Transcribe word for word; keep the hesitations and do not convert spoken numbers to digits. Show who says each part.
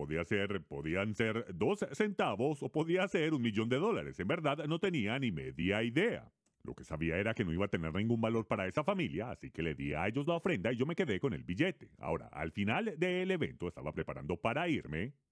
Speaker 1: podía ser, podían ser dos centavos o podía ser un millón de dólares. En verdad, no tenía ni media idea. Lo que sabía era que no iba a tener ningún valor para esa familia, así que le di a ellos la ofrenda y yo me quedé con el billete. Ahora, al final del evento estaba preparando para irme